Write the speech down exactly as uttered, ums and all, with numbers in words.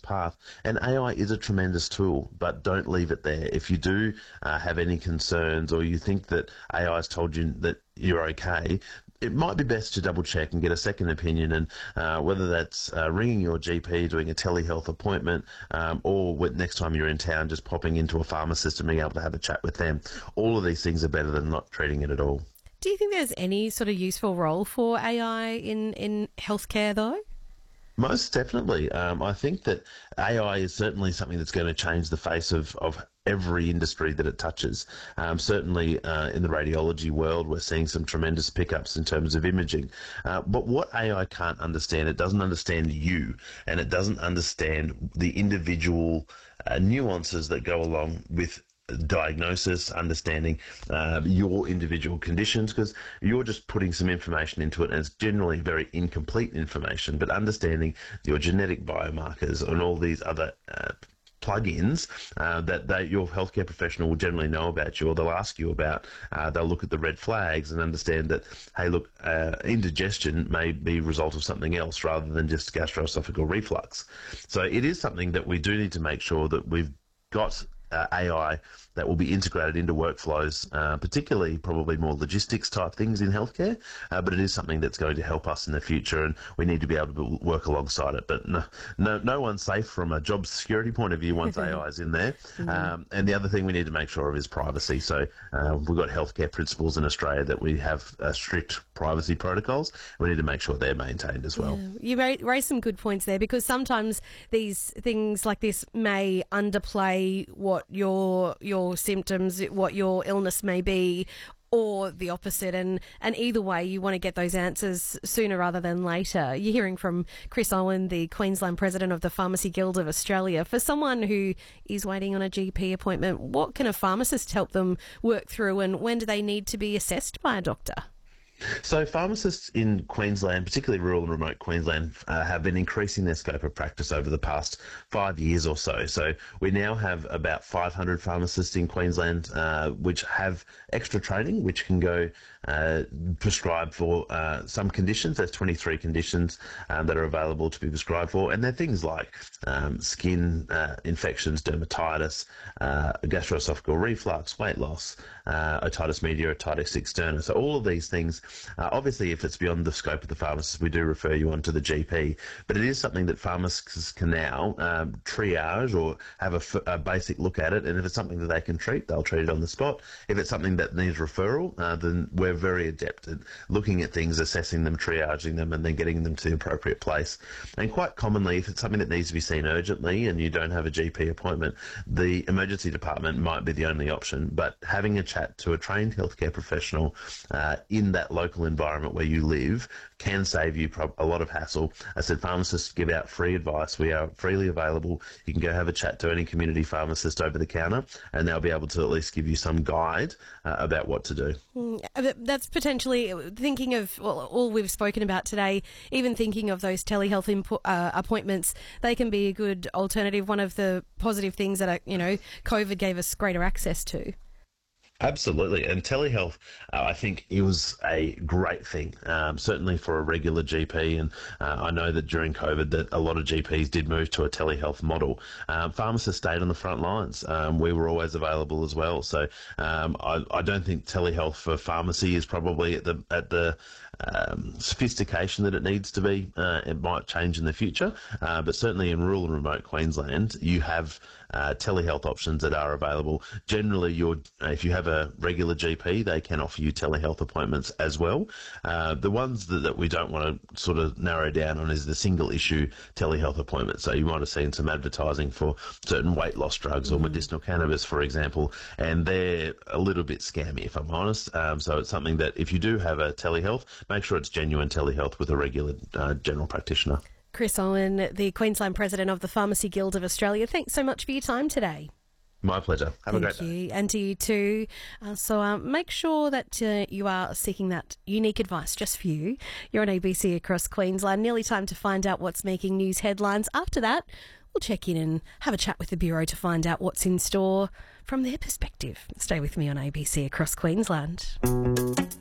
path. And A I is a tremendous tool, but don't leave it there. If you do uh, have any concerns or you think that A I has told you that you're okay, it might be best to double check and get a second opinion, and uh, whether that's uh, ringing your G P, doing a telehealth appointment, um, or with, next time you're in town, just popping into a pharmacist and being able to have a chat with them. All of these things are better than not treating it at all. Do you think there's any sort of useful role for A I in, in healthcare, though? Most definitely. Um, I think that A I is certainly something that's going to change the face of, of every industry that it touches. Um, certainly uh, in the radiology world, we're seeing some tremendous pickups in terms of imaging. Uh, but what A I can't understand, it doesn't understand you, and it doesn't understand the individual uh, nuances that go along with diagnosis, understanding uh, your individual conditions, because you're just putting some information into it, and it's generally very incomplete information. But understanding your genetic biomarkers and all these other uh, plugins uh, that they, your healthcare professional will generally know about you, or they'll ask you about. Uh, they'll look at the red flags and understand that, hey, look, uh, indigestion may be a result of something else rather than just gastroesophageal reflux. So it is something that we do need to make sure that we've got Uh, A I that will be integrated into workflows, uh, particularly probably more logistics type things in healthcare, uh, but it is something that's going to help us in the future, and we need to be able to work alongside it. But no, no, no one's safe from a job security point of view once A I is in there. Mm-hmm. Um, and the other thing we need to make sure of is privacy. So uh, we've got healthcare principles in Australia that we have uh, strict privacy protocols. We need to make sure they're maintained as well. Yeah. You ra- raise some good points there, because sometimes these things like this may underplay what your your symptoms, what your illness may be, or the opposite. And, and either way, you want to get those answers sooner rather than later. You're hearing from Chris Owen, the Queensland President of the Pharmacy Guild of Australia. For someone who is waiting on a G P appointment, what can a pharmacist help them work through, and when do they need to be assessed by a doctor? So pharmacists in Queensland, particularly rural and remote Queensland, uh, have been increasing their scope of practice over the past five years or so. So we now have about five hundred pharmacists in Queensland uh, which have extra training, which can go uh, prescribe for uh, some conditions. There's twenty-three conditions um, that are available to be prescribed for, and they're things like um, skin uh, infections, dermatitis, uh, gastroesophageal reflux, weight loss, uh, otitis media, otitis externa. So all of these things, uh, obviously if it's beyond the scope of the pharmacist, we do refer you on to the G P, but it is something that pharmacists can now um, triage or have a, f- a basic look at it, and if it's something that they can treat, they'll treat it on the spot. If it's something that needs referral, uh, then we're very adept at looking at things, assessing them, triaging them, and then getting them to the appropriate place. And quite commonly, if it's something that needs to be seen urgently and you don't have a G P appointment, the emergency department might be the only option. But having a chat to a trained healthcare professional uh, in that local environment where you live can save you prob- a lot of hassle. I said pharmacists give out free advice. We are freely available. You can go have a chat to any community pharmacist over the counter, and they'll be able to at least give you some guide uh, about what to do. Mm, that's potentially thinking of well, all we've spoken about today, even thinking of those telehealth impo- uh, appointments. They can be a good alternative. One of the positive things that, you know, COVID gave us greater access to. Absolutely. And telehealth, uh, I think it was a great thing, um, certainly for a regular G P. And uh, I know that during COVID that a lot of G Ps did move to a telehealth model. Um, pharmacists stayed on the front lines. Um, we were always available as well. So um, I, I don't think telehealth for pharmacy is probably at the at the um, sophistication that it needs to be. Uh, it might change in the future, uh, but certainly in rural and remote Queensland, you have uh, telehealth options that are available. Generally, you're, if you have a regular G P, they can offer you telehealth appointments as well. Uh, the ones that, that we don't want to sort of narrow down on is the single issue telehealth appointment. So you might have seen some advertising for certain weight loss drugs or medicinal cannabis, for example, and they're a little bit scammy, if I'm honest. Um, so it's something that if you do have a telehealth, make sure it's genuine telehealth with a regular uh, general practitioner. Chris Owen, the Queensland President of the Pharmacy Guild of Australia, thanks so much for your time today. My pleasure. Have Thank a great you. day. And to you too. Uh, so um, make sure that uh, you are seeking that unique advice just for you. You're on A B C across Queensland. Nearly time to find out what's making news headlines. After that, we'll check in and have a chat with the Bureau to find out what's in store from their perspective. Stay with me on A B C across Queensland.